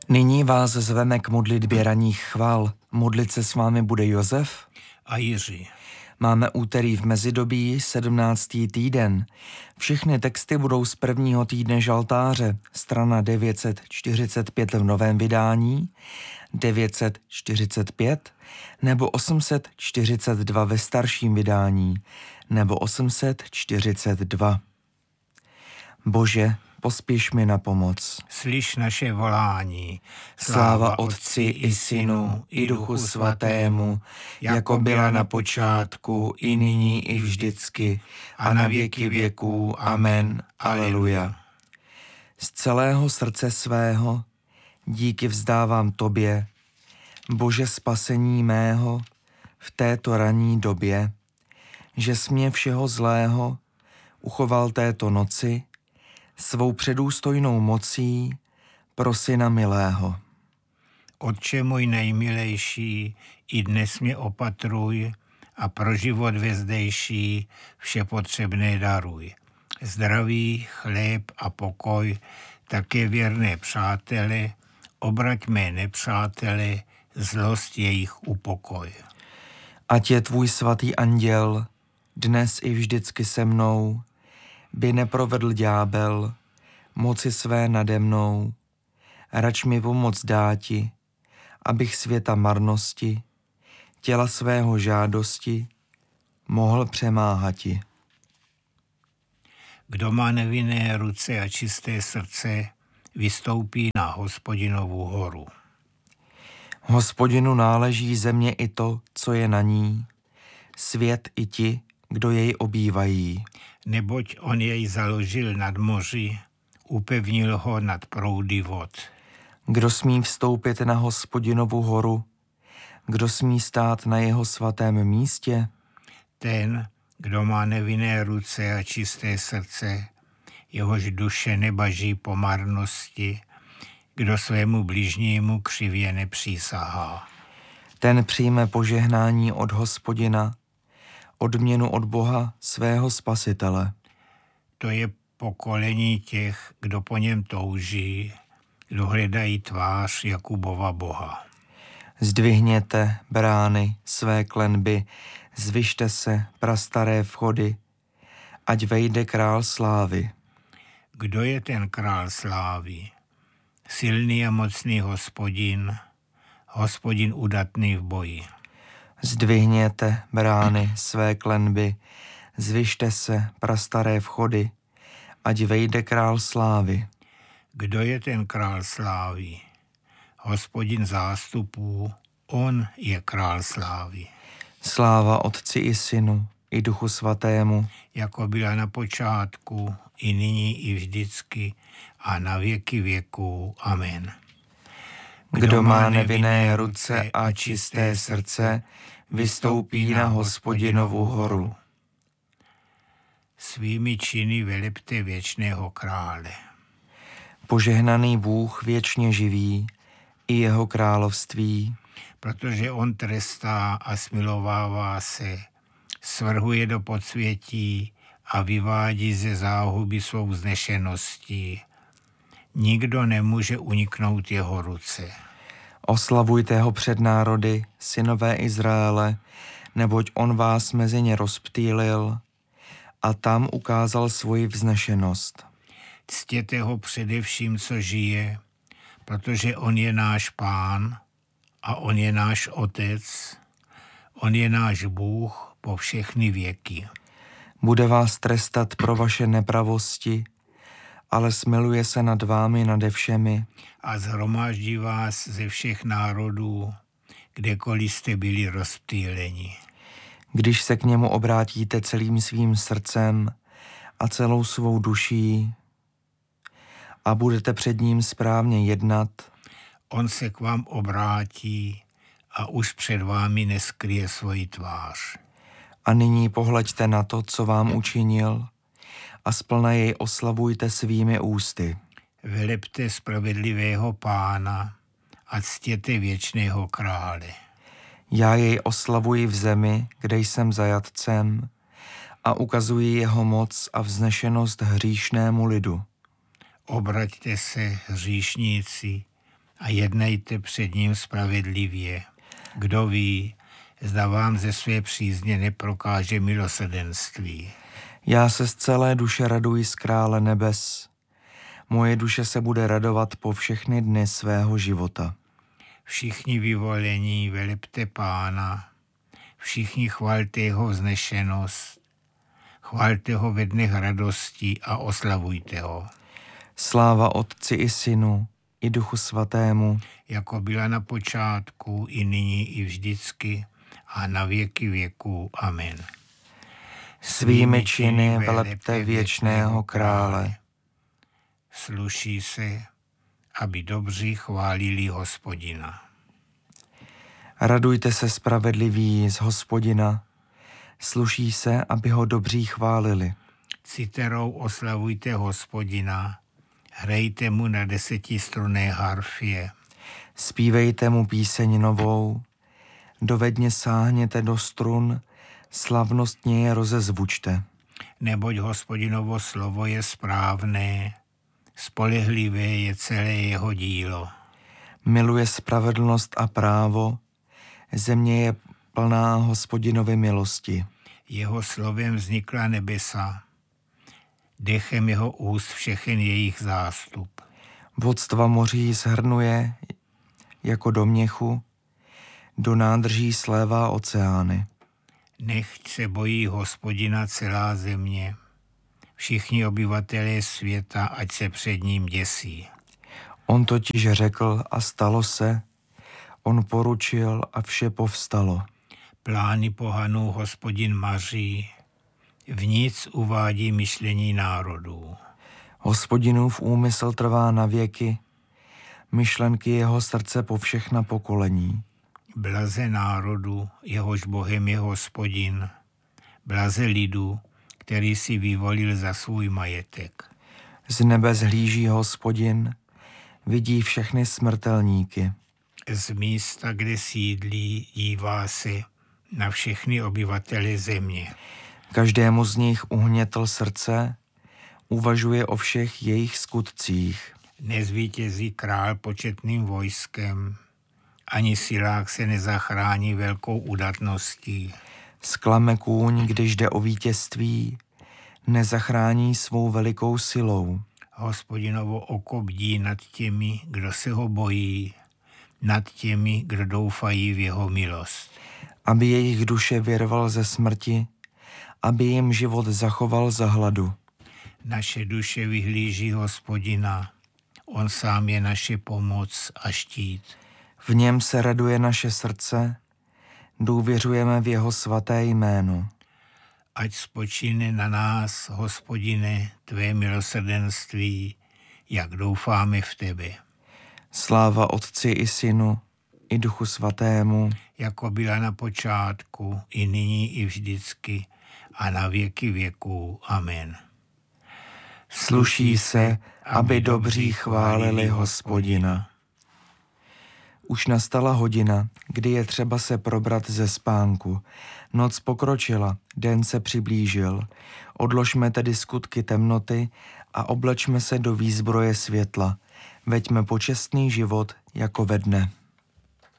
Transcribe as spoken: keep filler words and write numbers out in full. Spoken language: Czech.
Nyní vás zveme k modlitbě ranních chval. Modlit se s vámi bude Josef a Jiří. Máme úterý v mezidobí, sedmnáctý týden. Všechny texty budou z prvního týdne žaltáře, strana devět set čtyřicet pět v novém vydání, devět set čtyřicet pět nebo osm set čtyřicet dva ve starším vydání, nebo osm set čtyřicet dva. Bože, pospíš mi na pomoc. Slyš naše volání. Sláva Otci i Synu, i Duchu Svatému, jako byla na počátku, i nyní, i vždycky, a na věky věků. Amen. Aleluja. Z celého srdce svého díky vzdávám Tobě, Bože spasení mého, v této ranní době, že jsi mě všeho zlého uchoval této noci, svou předůstojnou mocí pro Syna milého. Otče můj nejmilejší, i dnes mě opatruj a pro život vězdejší vše potřebné daruj. Zdraví, chléb a pokoj, také věrné přátele, obrať mé nepřátele, zlost jejich upokoj. Ať je tvůj svatý anděl dnes i vždycky se mnou, by neprovedl ďábel moci své nade mnou, rač mi pomoc dáti, abych světa marnosti, těla svého žádosti, mohl přemáhati. Kdo má nevinné ruce a čisté srdce, vystoupí na Hospodinovu horu. Hospodinu náleží země i to, co je na ní, svět i ti, kdo jej obývají. Neboť on jej založil nad moři, upevnil ho nad proudy vod. Kdo smí vstoupit na Hospodinovu horu? Kdo smí stát na jeho svatém místě? Ten, kdo má nevinné ruce a čisté srdce, jehož duše nebaží po marnosti, kdo svému bližnímu křivě nepřísahá. Ten přijme požehnání od Hospodina, odměnu od Boha svého spasitele. To je pokolení těch, kdo po něm touží, kdo hledají tvář Jakubova Boha. Zdvihněte, brány, své klenby, zvyšte se, prastaré vchody, ať vejde král slávy. Kdo je ten král slávy? Silný a mocný Hospodin, Hospodin udatný v boji. Zdvihněte, brány, své klenby, zvyšte se, prastaré vchody, ať vejde král slávy. Kdo je ten král slávy? Hospodin zástupů, on je král slávy. Sláva Otci i Synu, i Duchu Svatému, jako byla na počátku, i nyní, i vždycky, a na věky věků. Amen. Kdo má nevinné ruce a čisté srdce, vystoupí na Hospodinovu horu. Svými činy velebte věčného krále. Požehnaný Bůh věčně živý, i jeho království. Protože on trestá a smilovává se, svrhuje do podsvětí a vyvádí ze záhuby svou vznešeností. Nikdo nemůže uniknout jeho ruce. Oslavujte ho před národy, synové Izraele, neboť on vás mezi ně rozptýlil a tam ukázal svoji vznešenost. Ctěte ho především, co žije, protože on je náš Pán a on je náš Otec, on je náš Bůh po všechny věky. Bude vás trestat pro vaše nepravosti, ale smiluje se nad vámi nade všemi. A shromáždí vás ze všech národů, kdekoliv jste byli rozptýleni. Když se k němu obrátíte celým svým srdcem a celou svou duší a budete před ním správně jednat, on se k vám obrátí a už před vámi neskryje svoji tvář. A nyní pohleďte na to, co vám učinil, a splna jej oslavujte svými ústy. Velebte spravedlivého Pána a ctěte věčného krále. Já jej oslavuji v zemi, kde jsem zajatcem, a ukazuji jeho moc a vznešenost hříšnému lidu. Obraťte se, hříšníci, a jednejte před ním spravedlivě. Kdo ví, zda vám ze své přízně neprokáže milosrdenství. Já se z celé duše raduji z krále nebes. Moje duše se bude radovat po všechny dny svého života. Všichni vyvolení velebte Pána, všichni chvalte jeho vznešenost, chvalte ho ve dnech radosti a oslavujte ho. Sláva Otci i Synu, i Duchu Svatému, jako byla na počátku, i nyní, i vždycky, a na věky věků. Amen. Svými činy velepte věčného krále. Sluší se, aby dobří chválili Hospodina. Radujte se spravedliví z Hospodina, sluší se, aby ho dobří chválili. Citerou oslavujte Hospodina, hrajte mu na desetistrunné harfě. Zpívejte mu píseň novou, dovedně sáhněte do strun, slavnostně je rozezvučte. Neboť Hospodinovo slovo je správné, spolehlivé je celé jeho dílo. Miluje spravedlnost a právo, země je plná Hospodinovy milosti. Jeho slovem vznikla nebesa, dechem jeho úst všechen jejich zástup. Vodstva moří shrnuje jako do měchu, do nádrží slévá oceány. Nechť se bojí Hospodina celá země, všichni obyvatelé světa, ať se před ním děsí. On totiž řekl a stalo se, on poručil a vše povstalo. Plány pohanů Hospodin maří, v nic uvádí myšlení národů. Hospodinův úmysl trvá na věky, myšlenky jeho srdce po všechna pokolení. Blaze národu, jehož Bohem je Hospodin, blaze lidu, který si vyvolil za svůj majetek. Z nebe zhlíží Hospodin, vidí všechny smrtelníky. Z místa, kde sídlí, dívá se na všechny obyvatele země. Každému z nich uhnětl srdce, uvažuje o všech jejich skutcích. Nezvítězí král početným vojskem, ani silák se nezachrání velkou udatností. Zklame kůň, když jde o vítězství, nezachrání svou velikou silou. Hospodinovo oko bdí nad těmi, kdo se ho bojí, nad těmi, kdo doufají v jeho milost. Aby jejich duše vyrval ze smrti, aby jim život zachoval za hladu. Naše duše vyhlíží Hospodina, on sám je naše pomoc a štít. V něm se raduje naše srdce, důvěřujeme v jeho svaté jméno. Ať spočine na nás, Hospodine, tvé milosrdenství, jak doufáme v tebe. Sláva Otci i Synu, i Duchu Svatému, jako byla na počátku, i nyní, i vždycky, a na věky věků. Amen. Sluší se, aby dobří chválili Hospodina. Už nastala hodina, kdy je třeba se probrat ze spánku. Noc pokročila, den se přiblížil. Odložme tedy skutky temnoty a oblečme se do výzbroje světla. Veďme počestný život jako ve dne.